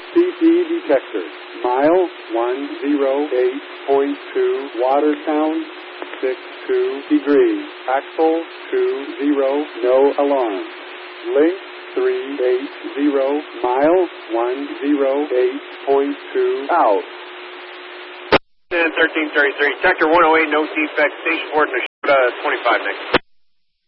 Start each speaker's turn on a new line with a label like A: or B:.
A: CP detector. Mile 108.2. Water sound 62 degrees. Axle 20. No alarm. Link 380. Mile 108.2. Out.
B: And 1333. Sector 108, no defect. Station port, 25 next.